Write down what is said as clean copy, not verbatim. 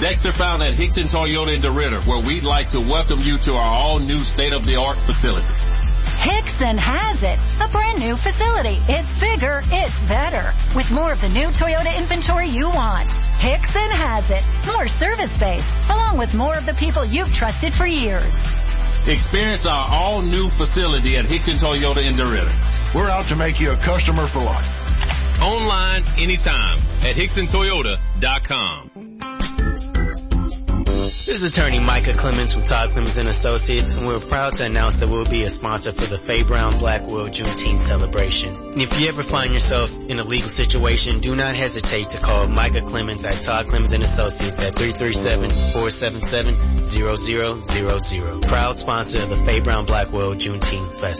Dexter found at Hickson Toyota in DeRidder, where we'd like to welcome you to our all-new state-of-the-art facility. Hickson has it. A brand new facility. It's bigger, it's better. With more of the new Toyota inventory you want. Hickson has it. More service space, along with more of the people you've trusted for years. Experience our all-new facility at Hickson Toyota in DeRidder. We're out to make you a customer for life. Online anytime at HicksonToyota.com. This is attorney Micah Clemens from Todd Clemens & Associates, and we're proud to announce that we'll be a sponsor for the Faye Brown Blackwell Juneteenth celebration. And if you ever find yourself in a legal situation, do not hesitate to call Micah Clemens at Todd Clemens & Associates at 337-477-0000. Proud sponsor of the Faye Brown Blackwell Juneteenth Festival.